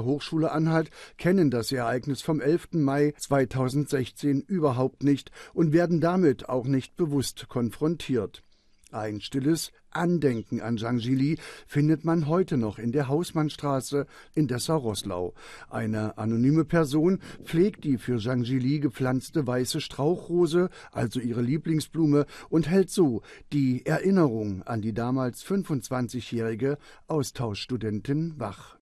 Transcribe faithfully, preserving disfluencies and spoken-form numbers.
Hochschule Anhalt kennen das Ereignis vom elften Mai zweitausendsechzehn überhaupt nicht und werden damit auch nicht bewusst konfrontiert. Ein stilles Andenken an Zhang Jili findet man heute noch in der Hausmannstraße in Dessau-Roßlau. Eine anonyme Person pflegt die für Zhang Jili gepflanzte weiße Strauchrose, also ihre Lieblingsblume, und hält so die Erinnerung an die damals fünfundzwanzigjährige Austauschstudentin wach.